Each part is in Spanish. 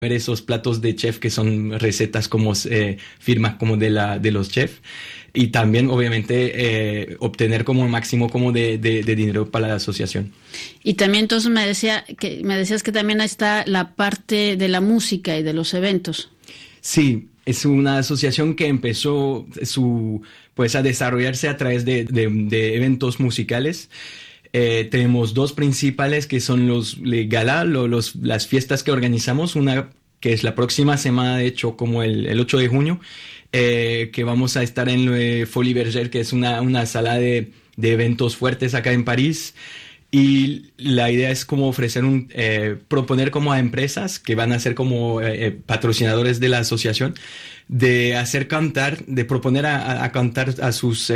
ver esos platos de chef que son recetas como firmas como de los chefs. Y también, obviamente, obtener como el máximo como de dinero para la asociación. Y también entonces me decías que también está la parte de la música y de los eventos. Sí, es una asociación que empezó pues a desarrollarse a través de eventos musicales. Tenemos dos principales que son los gala, las fiestas que organizamos, una que es la próxima semana, de hecho, como el 8 de junio, que vamos a estar en Folies Bergère, que es una sala de eventos fuertes acá en París. Y la idea es como proponer como a empresas que van a ser como patrocinadores de la asociación, de hacer cantar, de proponer a cantar a sus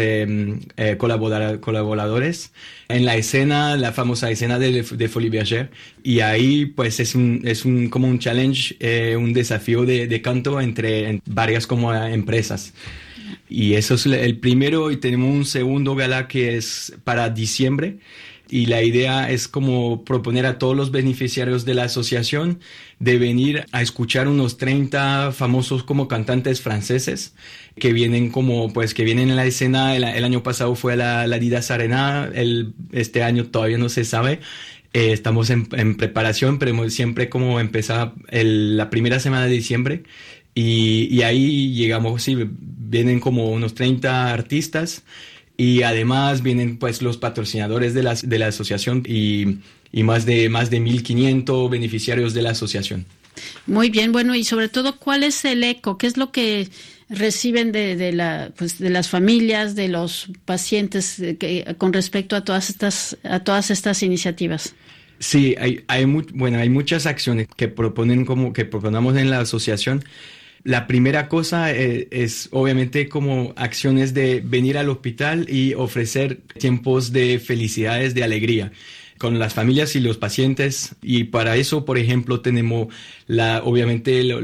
colaboradores en la escena, la famosa escena de Folies Bergère. Y ahí pues es como un challenge, un desafío de canto entre varias como empresas. Y eso es el primero, y tenemos un segundo gala que es para diciembre. Y la idea es como proponer a todos los beneficiarios de la asociación de venir a escuchar unos 30 famosos como cantantes franceses que vienen en la escena. El año pasado fue la Didas Arena, este año todavía no se sabe. Estamos en preparación, pero siempre como empezaba la primera semana de diciembre. Y ahí llegamos, sí, vienen como unos 30 artistas. Y además vienen pues los patrocinadores de la asociación y más de 1.500 beneficiarios de la asociación. Muy bien, bueno, y sobre todo, ¿cuál es el eco? ¿Qué es lo que reciben de las familias, de los pacientes con respecto a todas estas iniciativas? Sí, hay muchas acciones que proponemos en la asociación. La primera cosa es obviamente como acciones de venir al hospital y ofrecer tiempos de felicidades, de alegría con las familias y los pacientes. Y para eso, por ejemplo, tenemos obviamente de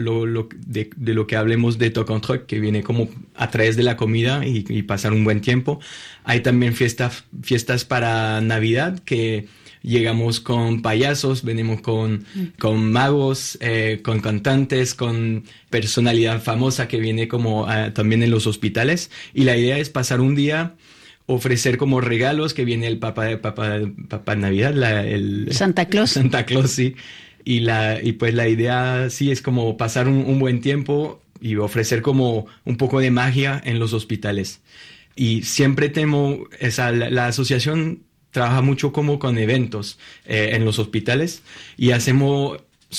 lo que hablemos de Talk on Track, que viene como a través de la comida y pasar un buen tiempo. Hay también fiestas para Navidad, que llegamos con payasos, venimos con magos, con cantantes, con personalidad famosa que viene como también en los hospitales. Y la idea es pasar un día, ofrecer como regalos, que viene el Papá Navidad, el Santa Claus. Santa Claus, sí. Y pues la idea sí es como pasar un buen tiempo y ofrecer como un poco de magia en los hospitales. Y siempre la asociación trabaja mucho como con eventos en los hospitales, y hacemos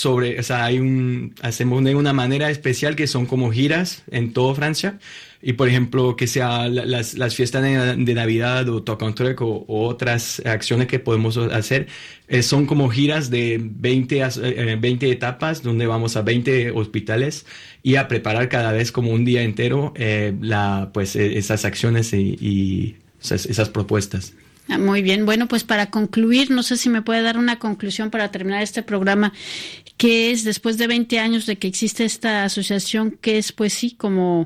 de una manera especial, que son como giras en toda Francia. Y por ejemplo, que sea las fiestas de Navidad o Talk on Track o otras acciones que podemos hacer, son como giras de 20 etapas, donde vamos a 20 hospitales y a preparar cada vez como un día entero esas acciones y esas propuestas. Muy bien, bueno, pues para concluir, no sé si me puede dar una conclusión para terminar este programa, que es, después de 20 años de que existe esta asociación, que es pues sí como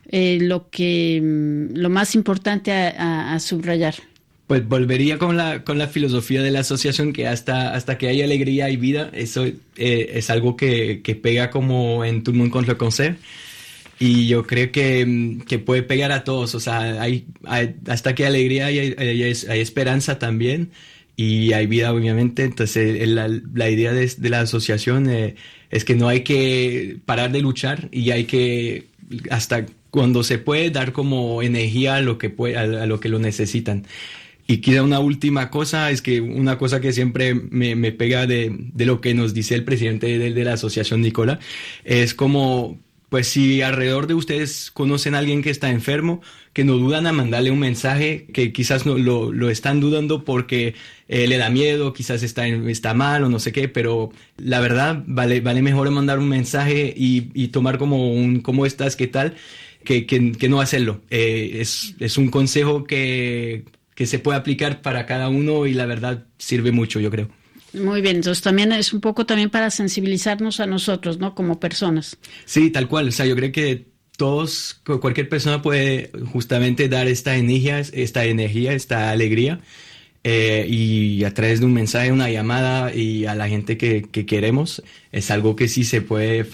lo más importante a subrayar. Pues volvería con la filosofía de la asociación, que hasta que hay alegría y vida. Eso es algo que pega como en Tout le monde contre le cancer. Y yo creo que puede pegar a todos. O sea, hasta que hay alegría hay esperanza también, y hay vida, obviamente. Entonces la idea de la asociación es que no hay que parar de luchar, y hay que, hasta cuando se puede, dar como energía a lo que lo necesitan. Y queda una última cosa, es que una cosa que siempre me pega de lo que nos dice el presidente de la asociación, Nicola, es como, pues si alrededor de ustedes conocen a alguien que está enfermo, que no dudan a mandarle un mensaje, que quizás no, lo están dudando porque le da miedo, quizás está mal o no sé qué, pero la verdad vale mejor mandar un mensaje y tomar como ¿cómo estás? ¿Qué tal? Que no hacerlo. Es un consejo que se puede aplicar para cada uno, y la verdad sirve mucho, yo creo. Muy bien, entonces también es un poco también para sensibilizarnos a nosotros, ¿no? Como personas. Sí, tal cual. O sea, yo creo que cualquier persona puede justamente dar esta energía, esta alegría. y a través de un mensaje, una llamada y a la gente que queremos, es algo que sí se puede